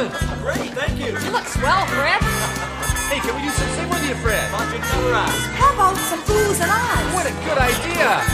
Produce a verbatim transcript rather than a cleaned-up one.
doing? Great, thank you. You look swell, Fred. Hey, can we do some sing with you, Fred? Watching color eyes. How about some oohs and ahs? What a good idea!